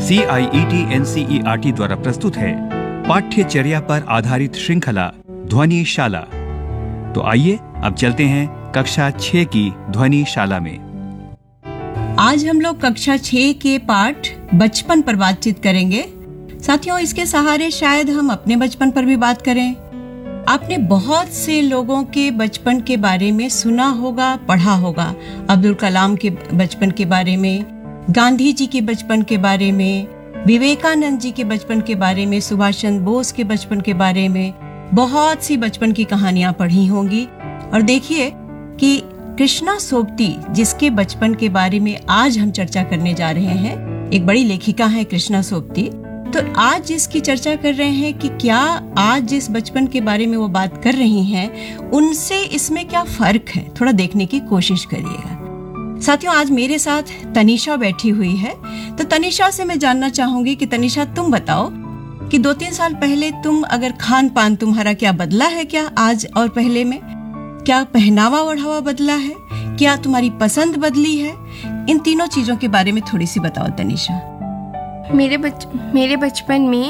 CIET NCERT द्वारा प्रस्तुत है पाठ्यचर्या पर आधारित श्रृंखला ध्वनि शाला। तो आइए अब चलते हैं कक्षा 6 की ध्वनि शाला में। आज हम लोग कक्षा 6 के पाठ बचपन पर बातचीत करेंगे। साथियों, इसके सहारे शायद हम अपने बचपन पर भी बात करें। आपने बहुत से लोगों के बचपन के बारे में सुना होगा, पढ़ा होगा। अब्दुल कलाम के बचपन के बारे में, गांधी जी के बचपन के बारे में, विवेकानंद जी के बचपन के बारे में, सुभाष चंद्र बोस के बचपन के बारे में बहुत सी बचपन की कहानियां पढ़ी होंगी। और देखिए कि कृष्णा सोबती, जिसके बचपन के बारे में आज हम चर्चा करने जा रहे हैं, एक बड़ी लेखिका है कृष्णा सोबती। तो आज जिसकी चर्चा कर रहे हैं कि क्या आज जिस बचपन के बारे में वो बात कर रही हैं, उनसे इसमें क्या फर्क है, थोड़ा देखने की कोशिश करिएगा। साथियों, आज मेरे साथ तनिषा बैठी हुई है। तो तनिषा से मैं जानना चाहूंगी कि तनिषा, तुम बताओ कि 2-3 साल पहले तुम अगर खान पान तुम्हारा क्या बदला है क्या आज और पहले में? क्या पहनावा ओढ़ावा बदला है? क्या तुम्हारी पसंद बदली है? इन तीनों चीजों के बारे में थोड़ी सी बताओ तनिषा। मेरे बचपन में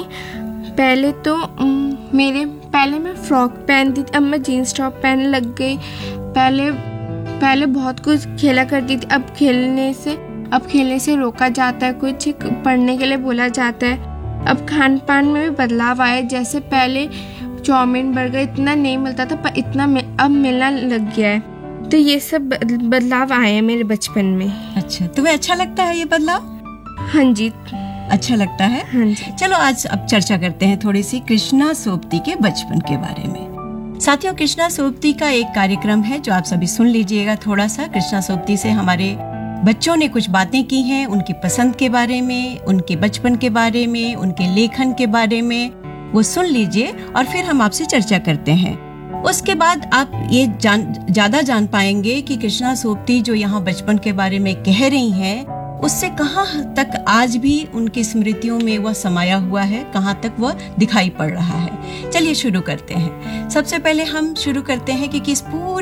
पहले मैं फ्रॉक पहनती थी, अब मैं जीन्स टॉप पहनने लग गई। पहले बहुत कुछ खेला करती थी, अब खेलने से रोका जाता है, कुछ पढ़ने के लिए बोला जाता है। अब खान पान में भी बदलाव आया। जैसे पहले चाउमीन बर्गर इतना नहीं मिलता था, पर इतना अब मिलना लग गया है। तो ये सब बदलाव आए हैं मेरे बचपन में। अच्छा, तुम्हें अच्छा लगता है ये बदलाव? हाँ जी, अच्छा लगता है। हाँ जी। चलो आज अब चर्चा करते हैं थोड़ी सी कृष्णा सोबती के बचपन के बारे में। साथियों, कृष्णा सोबती का एक कार्यक्रम है जो आप सभी सुन लीजिएगा थोड़ा सा। कृष्णा सोबती से हमारे बच्चों ने कुछ बातें की हैं, उनकी पसंद के बारे में, उनके बचपन के बारे में, उनके लेखन के बारे में। वो सुन लीजिए और फिर हम आपसे चर्चा करते हैं। उसके बाद आप ये ज्यादा जान पाएंगे कि कृष्णा सोबती जो यहाँ बचपन के बारे में कह रही हैं, उससे कहाँ तक आज भी उनकी स्मृतियों में वह समाया हुआ है, कहाँ तक वह दिखाई पड़ रहा है। चलिए शुरू करते हैं। सबसे पहले हम शुरू करते हैं कि किस पूरे